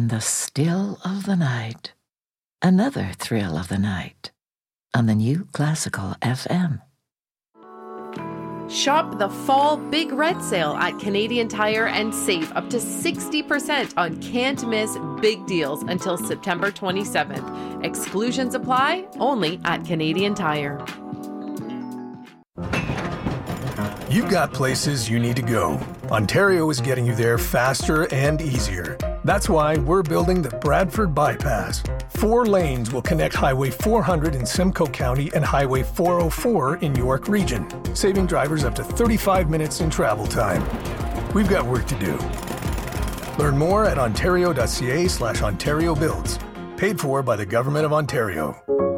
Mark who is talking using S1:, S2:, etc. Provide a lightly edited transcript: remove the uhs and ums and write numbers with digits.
S1: in the still of the night. Another thrill of the night on the new Classical FM.
S2: Shop the fall Big Red Sale at Canadian Tire and save up to 60% on can't miss big deals until September 27th. Exclusions apply only at Canadian Tire.
S3: You've got places you need to go. Ontario is getting you there faster and easier. That's why we're building the Bradford Bypass. 4 lanes will connect Highway 400 in Simcoe County and Highway 404 in York Region, saving drivers up to 35 minutes in travel time. We've got work to do. Learn more at ontario.ca/Ontario Builds. Paid for by the Government of Ontario.